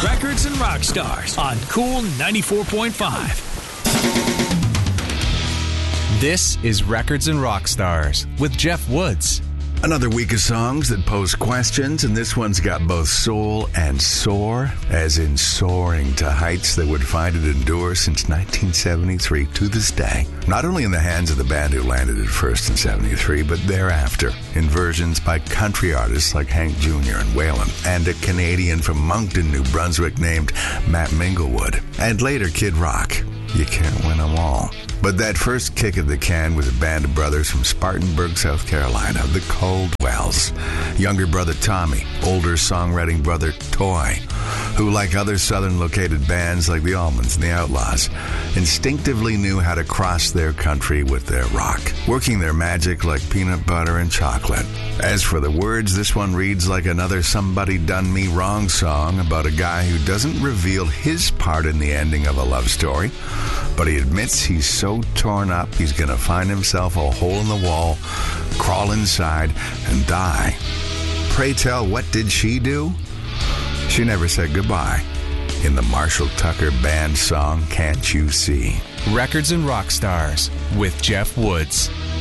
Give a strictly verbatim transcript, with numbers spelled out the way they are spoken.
Records and Rock Stars on Cool ninety-four point five. This is Records and Rock Stars with Jeff Woods. Another week of songs that pose questions, and this one's got both soul and soar, as in soaring to heights that would find it endure since nineteen seventy-three to this day. Not only in the hands of the band who landed it first in seventy-three, but thereafter in versions by country artists like Hank Junior and Waylon, and a Canadian from Moncton, New Brunswick named Matt Minglewood, and later Kid Rock. You can't win them all. But that first kick of the can was a band of brothers from Spartanburg, South Carolina, the Coldwells. Younger brother Tommy, older songwriting brother Toy, who, like other southern-located bands like the Allmans and the Outlaws, instinctively knew how to cross their country with their rock, working their magic like peanut butter and chocolate. As for the words, this one reads like another Somebody Done Me Wrong song about a guy who doesn't reveal his part in the ending of a love story, but he admits he's so torn up he's going to find himself a hole in the wall, crawl inside, and die. Pray tell, what did she do? She never said goodbye in the Marshall Tucker Band song, Can't You See? Records and Rock Stars with Jeff Woods.